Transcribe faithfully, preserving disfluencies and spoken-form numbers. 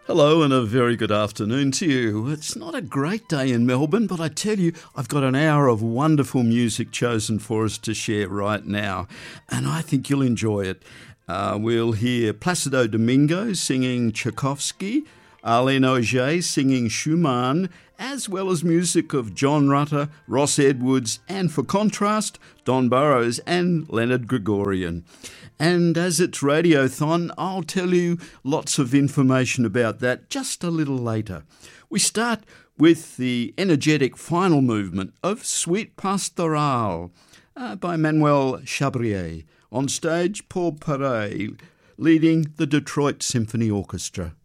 Hello and a very good afternoon to you. It's not a great day in Melbourne, but I tell you, I've got an hour of wonderful music chosen for us to share right now, and I think you'll enjoy it. Uh, we'll hear Placido Domingo singing Tchaikovsky, Arlene Auger singing Schumann, as well as music of John Rutter, Ross Edwards, and for contrast, Don Burrows and Leonard Gregorian. And as it's Radiothon, I'll tell you lots of information about that just a little later. We start with the energetic final movement of Suite Pastorale uh, by Manuel Chabrier. On stage, Paul Paray leading the Detroit Symphony Orchestra.